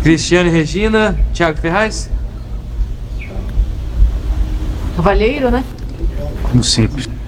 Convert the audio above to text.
Cristiane Regina, Thiago Ferraz? Cavalheiro, né? Como sempre.